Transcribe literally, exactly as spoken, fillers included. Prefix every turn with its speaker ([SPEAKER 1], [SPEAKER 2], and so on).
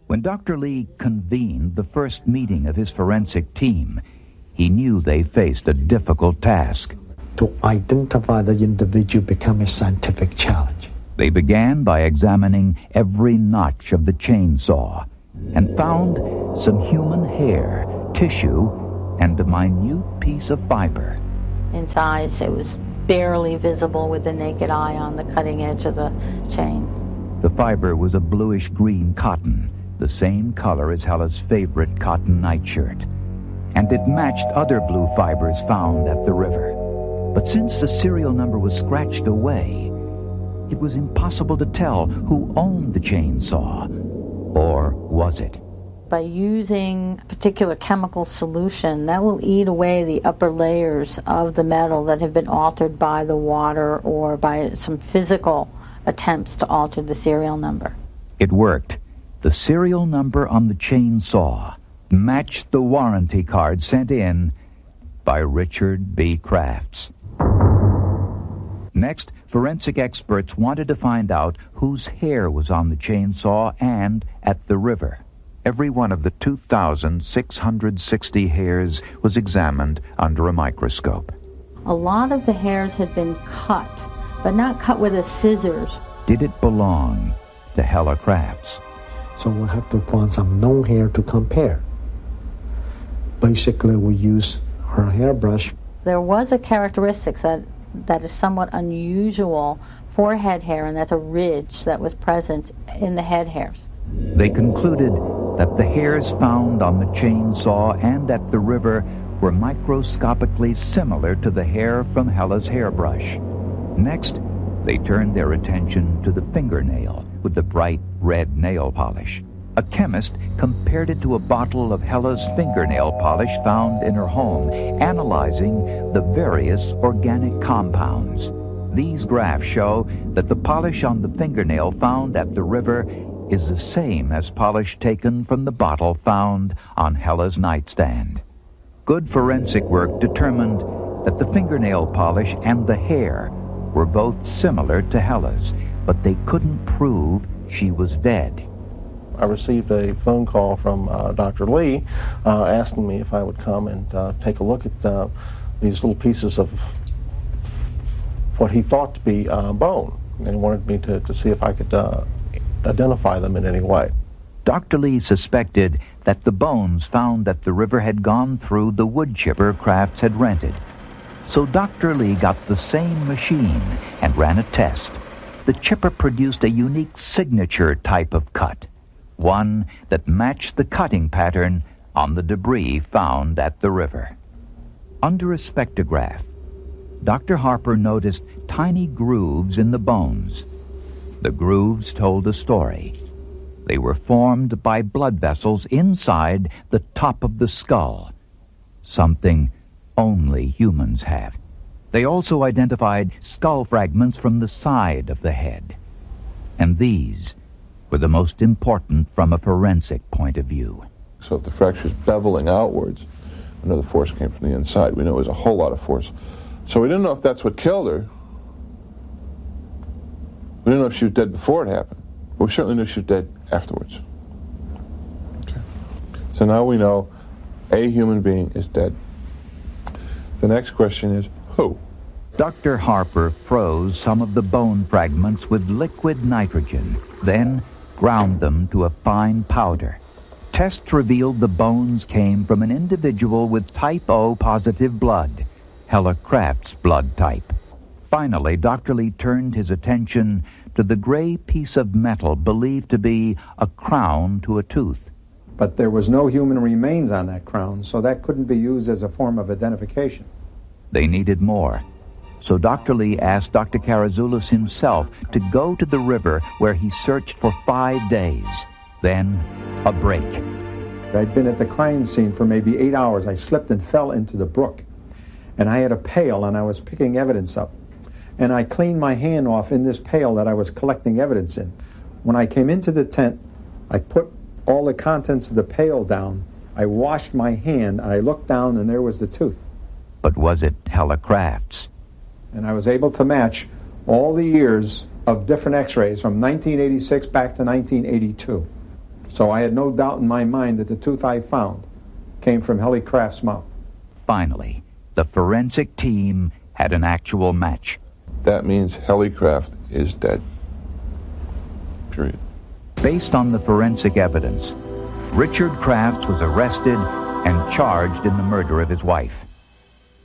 [SPEAKER 1] When Doctor Lee convened the first meeting of his forensic team, he knew they faced a difficult task.
[SPEAKER 2] To identify the individual became a scientific challenge.
[SPEAKER 1] They began by examining every notch of the chainsaw and found some human hair, tissue, and a minute piece of fiber.
[SPEAKER 3] In size, it was barely visible with the naked eye on the cutting edge of the chain.
[SPEAKER 1] The fiber was a bluish-green cotton, the same color as Hella's favorite cotton nightshirt, and it matched other blue fibers found at the river. But since the serial number was scratched away, it was impossible to tell who owned the chainsaw, or was it?
[SPEAKER 3] By using a particular chemical solution, that will eat away the upper layers of the metal that have been altered by the water or by some physical attempts to alter the serial number.
[SPEAKER 1] It worked. The serial number on the chainsaw matched the warranty card sent in by Richard B. Crafts. Next, forensic experts wanted to find out whose hair was on the chainsaw and at the river. Every one of the two thousand six hundred sixty hairs was examined under a microscope.
[SPEAKER 3] A lot of the hairs had been cut, but not cut with a scissors.
[SPEAKER 1] Did it belong to Hella Crafts?
[SPEAKER 2] So we have to find some known hair to compare. Basically, we use our hairbrush.
[SPEAKER 3] There was a characteristic that, that is somewhat unusual for head hair, and that's a ridge that was present in the head hairs.
[SPEAKER 1] They concluded that the hairs found on the chainsaw and at the river were microscopically similar to the hair from Hella's hairbrush. Next, they turned their attention to the fingernail with the bright red nail polish. A chemist compared it to a bottle of Hella's fingernail polish found in her home, analyzing the various organic compounds. These graphs show that the polish on the fingernail found at the river is the same as polish taken from the bottle found on Hella's nightstand. Good forensic work determined that the fingernail polish and the hair were both similar to Hella's, but they couldn't prove she was dead.
[SPEAKER 4] I received a phone call from uh, Doctor Lee uh, asking me if I would come and uh, take a look at uh, these little pieces of what he thought to be uh, bone, and he wanted me to, to see if I could uh, identify them in any way.
[SPEAKER 1] Doctor Lee suspected that the bones found at the river had gone through the wood chipper Crafts had rented. So Doctor Lee got the same machine and ran a test. The chipper produced a unique signature type of cut, one that matched the cutting pattern on the debris found at the river. Under a spectrograph, Doctor Harper noticed tiny grooves in the bones. The grooves told a story. They were formed by blood vessels inside the top of the skull, something only humans have. They also identified skull fragments from the side of the head. And these were the most important from a forensic point of view.
[SPEAKER 5] So if the fracture is beveling outwards, another force came from the inside. We know it was a whole lot of force. So we didn't know if that's what killed her. We didn't know if she was dead before it happened. But we certainly knew she was dead afterwards. Okay. So now we know a human being is dead. The next question is, who?
[SPEAKER 1] Doctor Harper froze some of the bone fragments with liquid nitrogen, then ground them to a fine powder. Tests revealed the bones came from an individual with type O positive blood, Hella Crafts' blood type. Finally, Doctor Lee turned his attention to the gray piece of metal believed to be a crown to a tooth.
[SPEAKER 6] But there was no human remains on that crown, so that couldn't be used as a form of identification.
[SPEAKER 1] They needed more. So Doctor Lee asked Doctor Karazoulis himself to go to the river, where he searched for five days. Then, a break.
[SPEAKER 6] I'd been at the crime scene for maybe eight hours. I slipped and fell into the brook. And I had a pail, and I was picking evidence up. And I cleaned my hand off in this pail that I was collecting evidence in. When I came into the tent, I put all the contents of the pail down. I washed my hand, and I looked down, and there was the tooth.
[SPEAKER 1] But was it Hella Crafts?
[SPEAKER 6] And I was able to match all the years of different x-rays from nineteen eighty-six back to nineteen eighty-two. So I had no doubt in my mind that the tooth I found came from Helly Craft's mouth.
[SPEAKER 1] Finally, the forensic team had an actual match.
[SPEAKER 5] That means Helly Craft is dead. Period.
[SPEAKER 1] Based on the forensic evidence, Richard Crafts was arrested and charged in the murder of his wife.